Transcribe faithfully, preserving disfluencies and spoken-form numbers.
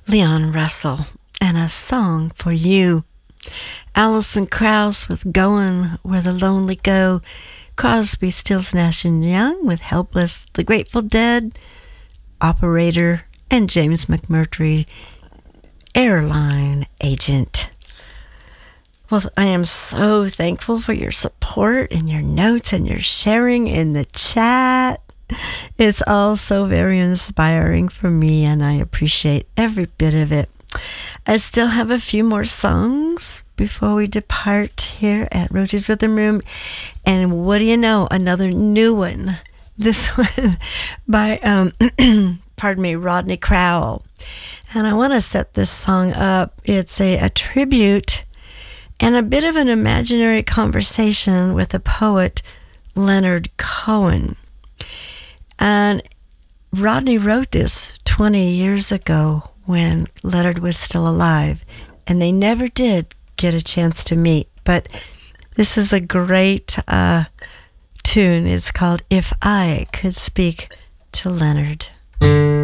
Leon Russell, and a song for you. Alison Krauss with Going Where the Lonely Go. Crosby, Stills, Nash and Young with Helpless. The Grateful Dead, Operator, and James McMurtry, Airline Agent. Well, I am so thankful for your support and your notes and your sharing in the chat. It's all so very inspiring for me, and I appreciate every bit of it. I still have a few more songs before we depart here at Rosie's Rhythm Room. And what do you know? Another new one. This one by, um, pardon me, Rodney Crowell. And I want to set this song up. It's a, a tribute and a bit of an imaginary conversation with the poet Leonard Cohen. And Rodney wrote this twenty years ago when Leonard was still alive, and they never did get a chance to meet. But this is a great uh, tune. It's called If I Could Speak to Leonard.